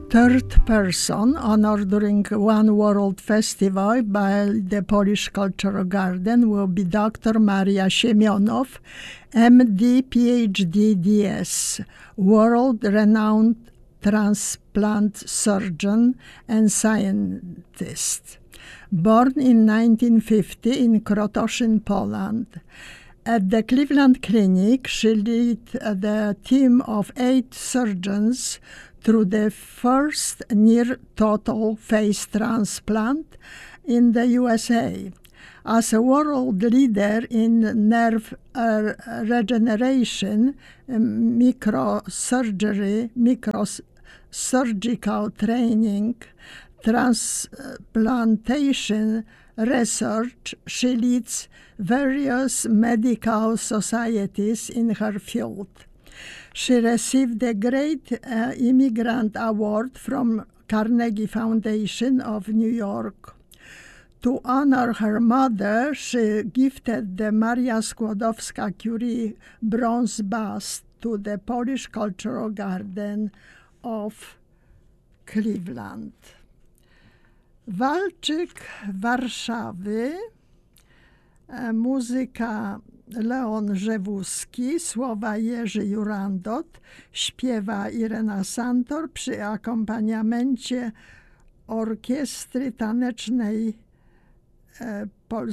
Third person honored during One World Festival by the Polish Cultural Garden will be Dr. Maria Siemionow, MD, PhD, DS, world-renowned transplant surgeon and scientist. Born in 1950 in Krotoszyn, Poland. At the Cleveland Clinic, she led the team of 8 surgeons through the first near-total face transplant in the USA. As a world leader in nerve regeneration, microsurgical training, transplantation research, she leads various medical societies in her field. She received the Great Immigrant Award from Carnegie Foundation of New York. To honor her mother, she gifted the Maria Skłodowska-Curie bronze bust to the Polish Cultural Garden of Cleveland. Walczyk Warszawy, muzyka Leon Rzewuski, słowa Jerzy Jurandot, śpiewa Irena Santor przy akompaniamencie Orkiestry Tanecznej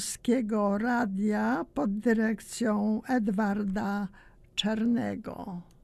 Polskiego Radia pod dyrekcją Edwarda Czernego.